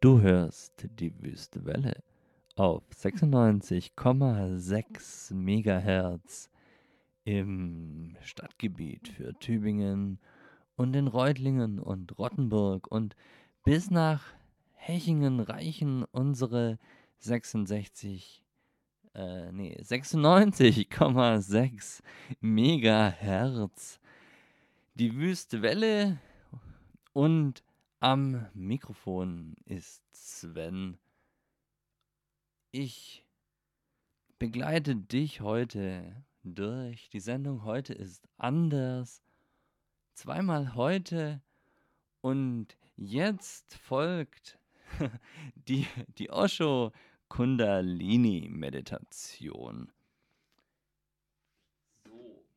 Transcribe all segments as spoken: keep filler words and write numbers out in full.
Du hörst die Wüste Welle auf sechsundneunzig Komma sechs Megahertz im Stadtgebiet für Tübingen und in Reutlingen und Rottenburg und bis nach Hechingen reichen unsere sechsundsechzig, äh, nee, sechsundneunzig Komma sechs Megahertz. Die Wüste Welle und am Mikrofon ist Sven. Ich begleite dich heute durch die Sendung. Heute ist anders. Zweimal heute. Und jetzt folgt die, die Osho Kundalini Meditation. So.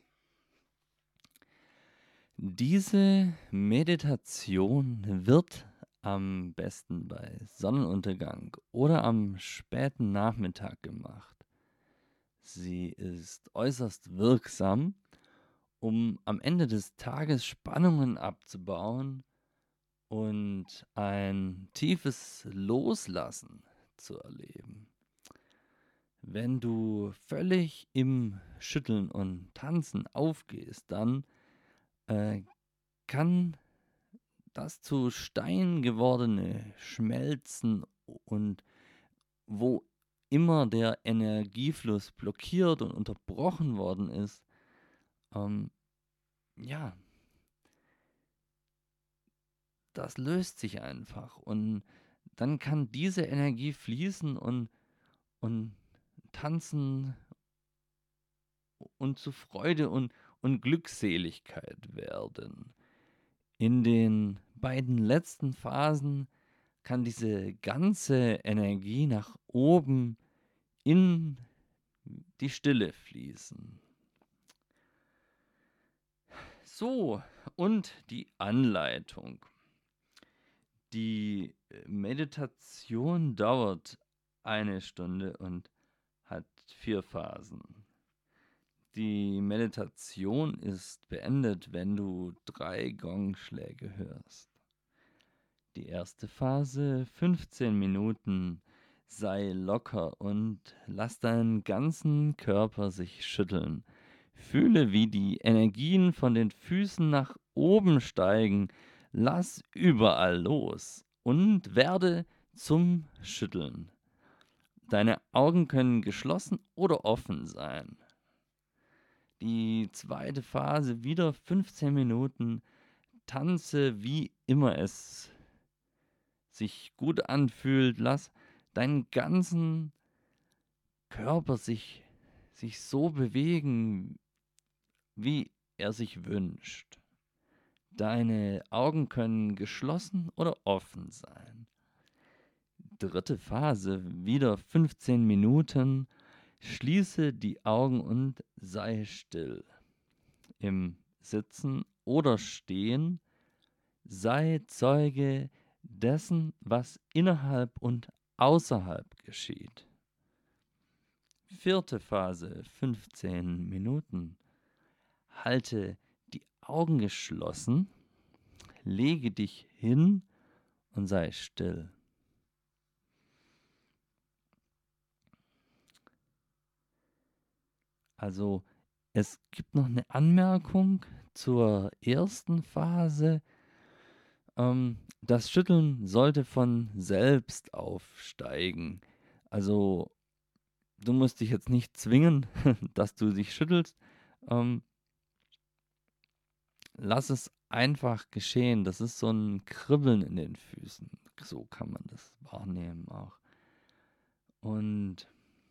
Diese Meditation wird am besten bei Sonnenuntergang oder am späten Nachmittag gemacht. Sie ist äußerst wirksam, um am Ende des Tages Spannungen abzubauen und ein tiefes Loslassen zu erleben. Wenn du völlig im Schütteln und Tanzen aufgehst, dann äh, kann das zu Stein gewordene Schmelzen und wo immer der Energiefluss blockiert und unterbrochen worden ist, ähm, ja, das löst sich einfach und dann kann diese Energie fließen und, und tanzen und zu Freude und, und Glückseligkeit werden. In den beiden letzten Phasen kann diese ganze Energie nach oben in die Stille fließen. So, und die Anleitung. Die Meditation dauert eine Stunde und hat vier Phasen. Die Meditation ist beendet, wenn du drei Gongschläge hörst. Die erste Phase, fünfzehn Minuten, sei locker und lass deinen ganzen Körper sich schütteln. Fühle, wie die Energien von den Füßen nach oben steigen. Lass überall los und werde zum Schütteln. Deine Augen können geschlossen oder offen sein. Die zweite Phase, wieder fünfzehn Minuten, tanze wie immer es sich gut anfühlt. Lass deinen ganzen Körper sich, sich so bewegen, wie er sich wünscht. Deine Augen können geschlossen oder offen sein. Dritte Phase, wieder fünfzehn Minuten. Schließe die Augen und sei still. Im Sitzen oder Stehen sei Zeuge dessen, was innerhalb und außerhalb geschieht. Vierte Phase, fünfzehn Minuten. Halte die Augen geschlossen, lege dich hin und sei still. Also es gibt noch eine Anmerkung zur ersten Phase. Ähm, das Schütteln sollte von selbst aufsteigen. Also du musst dich jetzt nicht zwingen, dass du dich schüttelst. Ähm, lass es einfach geschehen. Das ist so ein Kribbeln in den Füßen. So kann man das wahrnehmen auch. Und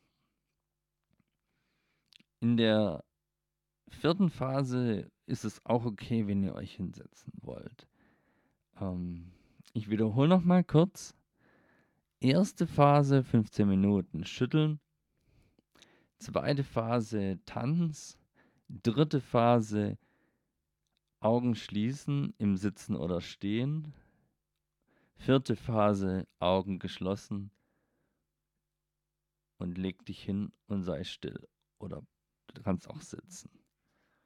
in der vierten Phase ist es auch okay, wenn ihr euch hinsetzen wollt. Ähm, ich wiederhole noch mal kurz. Erste Phase fünfzehn Minuten schütteln. Zweite Phase Tanz. Dritte Phase Augen schließen im Sitzen oder Stehen. Vierte Phase Augen geschlossen und leg dich hin und sei still. Oder du kannst auch sitzen.